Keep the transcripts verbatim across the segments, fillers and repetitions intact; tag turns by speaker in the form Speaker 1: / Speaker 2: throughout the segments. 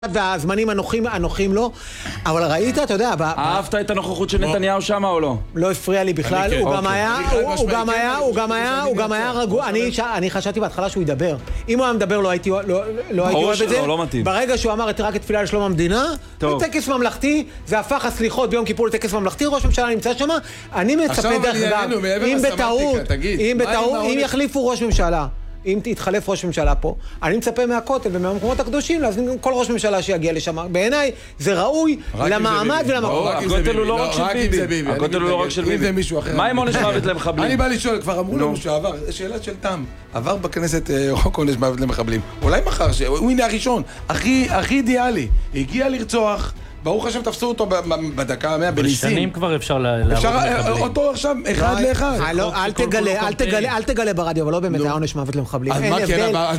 Speaker 1: והזמנים הנוחים, הנוחים לו, אבל ראית, אתה יודע...
Speaker 2: אהבת את הנוכחות של נתניהו שם או לא?
Speaker 1: לא הפריע לי בכלל, הוא גם היה, הוא גם היה, הוא גם היה, הוא גם היה רגוע, אני חשבתי בהתחלה שהוא ידבר. אם הוא היה מדבר לא הייתי אוהב את זה. ברגע שהוא אמר רק את תפילה לשלום המדינה, טקס ממלכתי, זה הפך הסליחות ביום כיפור לטקס ממלכתי, ראש ממשלה נמצא שם, אני מצפה דרך אגב, אם בטעות, אם בטעות, אם יחליפו ראש ממשלה, אם תתחלף ראש ממשלה פה, אני מצפה מהכותל ומהמקומות הקדושים להזמין כל ראש ממשלה שיגיע לשם. בעיניי זה ראוי למעמד ולמקום.
Speaker 2: הכותל הוא לא רק של ביבי. הכותל הוא לא רק של ביבי. מה עם עונש מוות למחבלים?
Speaker 3: אני בא לשאול, כבר אמרו לנו שעבר, שאלה של תם, עבר בכנסת חוק עונש מוות למחבלים. אולי מחר, הוא הנה הראשון, הכי אידיאלי, הגיע לרצוח, ברוך השם תפסו אותו בדקה המאה בניסים.
Speaker 4: בשנים כבר אפשר להרוג מחבלים.
Speaker 3: אותו עכשיו אחד לאחד.
Speaker 1: אל תגלה, אל תגלה, אל תגלה ברדיו, אבל לא באמת היה עונש מוות למחבלים.
Speaker 3: אז מה כן, אז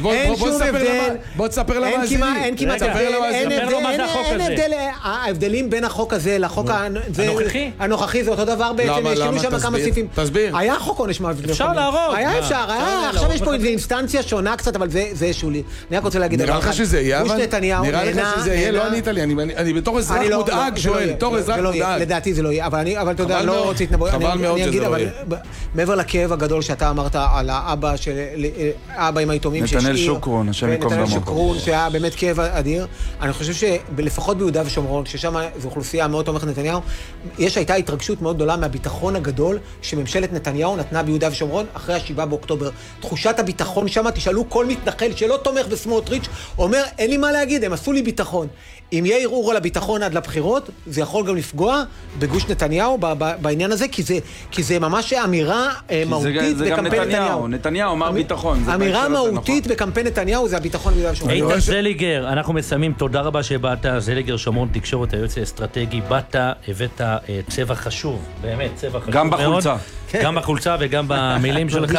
Speaker 3: בוא תספר למאזינים.
Speaker 1: אין כמעט הבדל, אין הבדל, ההבדלים בין החוק הזה לחוק הנוכחי זה אותו דבר בעצם, השתנו שם כמה סעיפים.
Speaker 3: תסביר.
Speaker 1: היה חוק עונש מוות למחבלים.
Speaker 4: אפשר להרוג.
Speaker 1: היה אפשר, עכשיו יש פה אינסטנציה שונה קצת, אבל זה שולי. אני רק רוצה להגיד,
Speaker 3: נראה לך שזה יהיה, נראה לך שזה יהיה, לא ענית לי, אני בתור אזרח מודאג, שואל, תור אזרח מודאג.
Speaker 1: לדעתי זה לא יהיה, אבל אתה יודע, לא רוצה להתנבוא.
Speaker 3: חבל מאוד שזה לא יהיה.
Speaker 1: מעבר לכאב הגדול שאתה אמרת על האבא של... האבא עם היתומים שהשאיר.
Speaker 2: נתנאל שוקרון, השם יקום דמו.
Speaker 1: נתנאל שוקרון, שהיה באמת כאב אדיר. אני חושב שלפחות ביהודה ושומרון, ששם זו אוכלוסייה מאוד תומכת נתניהו, יש הייתה התרגשות מאוד גדולה מהביטחון הגדול שממשלת נתניהו נתנה ביהודה ושומרון אחרי השבעה באוקטובר. תחושת הביטחון שם, תשאלו כל מתנחל שלא תומך בסמוטריץ', אומר, אין לי מה להגיד, הם עשו לי ביטחון. אם יהיה ערעור על הביטחון עד לבחירות, זה יכול גם לפגוע בגוש נתניהו בעניין הזה, כי זה, כי זה ממש אמירה מהותית בקמפיין נתניהו.
Speaker 2: נתניהו, אמר ביטחון.
Speaker 1: אמירה מהותית בקמפיין נתניהו זה הביטחון ביהודה ושומרון.
Speaker 4: איתן זליגר, אנחנו מסיימים, תודה רבה שבאת, זליגר שמרון, תקשורת, היועץ האסטרטגי, באת, הבאת צבע חשוב, באמת, צבע חשוב.
Speaker 2: גם בחולצה.
Speaker 4: גם בחולצה וגם במילים שלך.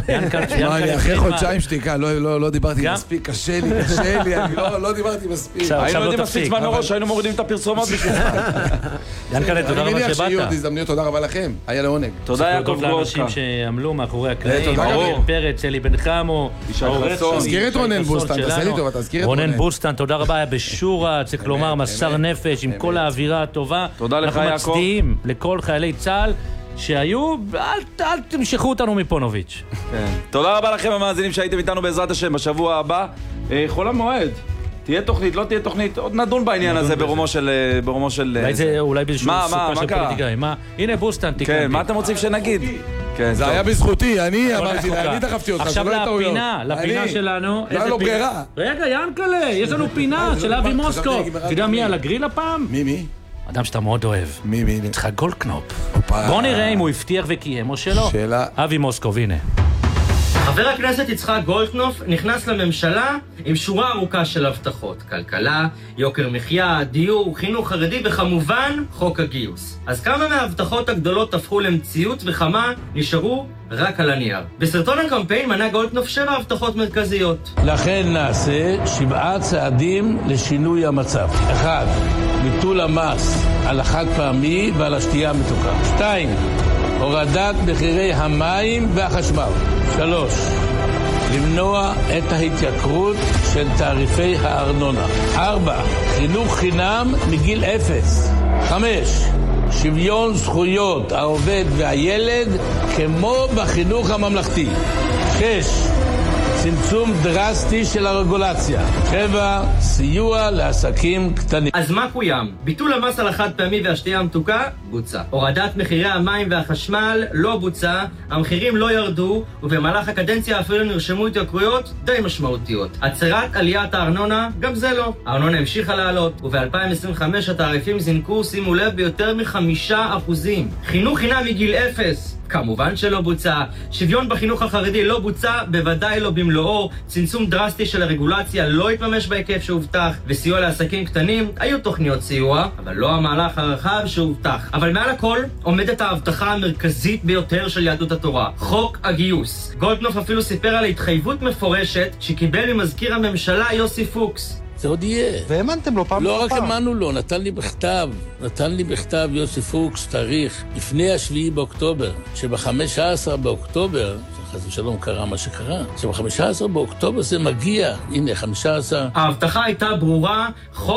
Speaker 3: אחרי חודשיים שתיקה, לא דיברתי מספיק, קשה לי, קשה לי, אני לא דיברתי מספיק.
Speaker 2: היינו יודעים מספיק זמן מראש, היינו מורידים את הפרסומות בשבילך.
Speaker 4: ינקלה, תודה רבה שבאת.
Speaker 3: אני מניח שיהיו עוד הזדמנויות, תודה רבה לכם, היה לעונג.
Speaker 2: תודה יעקב גרודקה.
Speaker 4: לאנשים שעמלו מאחורי הקלעים,
Speaker 2: ברור.
Speaker 4: פרץ, אלי בן חמו,
Speaker 3: תזכיר את רונן בוסטן, תעשה לי טובה, תזכיר את רונן.
Speaker 4: רונן בוסטן, תודה רבה, היה בשורה, צריך לומר, מסר נפש, עם כל האווירה הטובה.
Speaker 2: תודה לך יעקב.
Speaker 4: אנחנו מצדיעים לכל חיילי צה"ל שהיו, אל, אל תמשכו אותנו מפונוביץ'.
Speaker 2: כן. תודה רבה לכם המאזינים שהייתם איתנו בעזרת השם בשבוע הבא. אה, חול המועד. תהיה תוכנית, לא תהיה תוכנית, עוד נדון בעניין הזה ברומו של... ברומו של...
Speaker 4: אולי זה, אולי באיזשהו סופה של פוליטיקאים. מה? הנה בוסטן, תיקנתי.
Speaker 2: כן, מה אתם רוצים שנגיד? כן,
Speaker 3: זה היה בזכותי, אני אמרתי, אני דחפתי אותך,
Speaker 4: עכשיו לפינה, לפינה שלנו.
Speaker 3: לא היה לו ברירה.
Speaker 4: רגע, ינקלה, יש לנו פינה של אבי מוסקוב. אתה יודע מי על הגריל הפעם?
Speaker 3: מי, מי?
Speaker 4: אדם שאתה מאוד אוהב.
Speaker 3: מי, מי?
Speaker 4: יצחק גולדקנופ. בוא נראה אם הוא הבטיח וקיים או שלא.
Speaker 3: שאלה.
Speaker 4: אבי מוסקוב, הנה.
Speaker 5: חבר הכנסת יצחק גולדקנופ נכנס לממשלה עם שורה ארוכה של הבטחות. כלכלה, יוקר מחיה, דיור, חינוך חרדי וכמובן חוק הגיוס. אז כמה מההבטחות הגדולות הפכו למציאות וכמה נשארו רק על הנייר. בסרטון הקמפיין מנה גולדקנופ שבע הבטחות מרכזיות.
Speaker 6: לכן נעשה שבעה צעדים לשינוי המצב. אחד, ביטול המס על החד פעמי ועל השתייה המתוקה. שתיים, הורדת מחירי המים והחשמל. שלוש, למנוע את ההתייקרות של תעריפי הארנונה. ארבע, חינוך חינם מגיל אפס. חמש, שוויון זכויות העובד והילד כמו בחינוך הממלכתי. שש, צמצום דרסטי של הרגולציה. שבע, סיוע לעסקים קטנים.
Speaker 5: אז מה קוים? ביטול המס על החד פעמי והשתייה המתוקה? בוצע. הורדת מחירי המים והחשמל? לא בוצע. המחירים לא ירדו, ובמהלך הקדנציה אפילו נרשמו התייקרויות די משמעותיות. עצרת עליית הארנונה? גם זה לא. הארנונה המשיכה לעלות, וב-אלפיים עשרים וחמש התעריפים זינקו, שימו לב, ביותר מחמישה אחוזים. חינוך חינם מגיל אפס? כמובן שלא בוצע. שוויון בחינוך החרדי לא בוצע, בוודאי לא במלואו. צמצום דרסטי של הרגולציה לא התממש בהיקף שהובטח, וסיוע לעסקים קטנים היו תוכניות סיוע, אבל לא המהלך הרחב שהובטח. אבל מעל הכל עומדת ההבטחה המרכזית ביותר של יהדות התורה, חוק הגיוס. גולדקנופ אפילו סיפר על התחייבות מפורשת שקיבל ממזכיר הממשלה יוסי פוקס.
Speaker 6: זה עוד יהיה.
Speaker 7: והאמנתם לו פעם.
Speaker 6: לא רק האמנו לו, נתן לי בכתב, נתן לי בכתב יוסי פוקס, תאריך, לפני השביעי באוקטובר, שב-חמישה עשר באוקטובר, חס ושלום קרה מה שקרה, שב-חמישה עשר באוקטובר זה מגיע, הנה, חמישה עשר.
Speaker 5: ההבטחה הייתה ברורה,